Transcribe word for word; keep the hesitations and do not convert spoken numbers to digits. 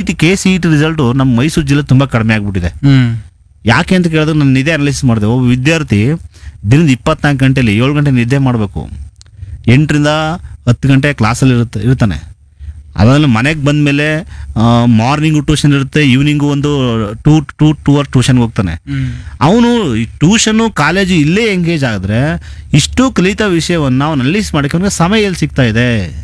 T K C E T result ನಮ್ಮ ಮೈಸೂರು ಜಿಲ್ಲೆ ತುಂಬ ಕಡಿಮೆ ಆಗಿಬಿಟ್ಟಿದೆ. ಹ್ಮ್ ಯಾಕೆ ಅಂತ ಕೇಳಿದ್ರೆ ನಾನು ನಿದ್ದೆ ಅನಲೈಸಿಸ್ ಮಾಡಿದೆ. ಒಬ್ಬ ವಿದ್ಯಾರ್ಥಿ ದಿನದ ಇಪ್ಪತ್ನಾಲ್ಕು ಗಂಟೆಯಲ್ಲಿ ಏಳು ಗಂಟೆ ನಿದ್ದೆ ಮಾಡಬೇಕು, ಎಂಟರಿಂದ ಹತ್ತು ಗಂಟೆ ಕ್ಲಾಸಲ್ಲಿ ಇರುತ್ತೆ ಇರ್ತಾನೆ. ಅದಾದ್ಮೇಲೆ ಮನೆಗೆ ಬಂದಮೇಲೆ ಮಾರ್ನಿಂಗು ಟ್ಯೂಷನ್ ಇರುತ್ತೆ, ಈವ್ನಿಂಗು ಒಂದು ಟೂ ಟೂ ಟೂ ಅವರ್ ಟ್ಯೂಷನ್ಗೆ ಹೋಗ್ತಾನೆ. ಹ್ಮ್ ಅವನು ಈ ಟ್ಯೂಷನು ಕಾಲೇಜು ಇಲ್ಲೇ ಎಂಗೇಜ್ ಆಗಿದ್ರೆ ಇಷ್ಟು ಕಲಿತ ವಿಷಯವನ್ನು ಅವನು ಅನಲೈಸ್ ಮಾಡೋಕ್ಕೆ ಸಮಯ ಎಲ್ಲಿ ಸಿಗ್ತಾ ಇದೆ?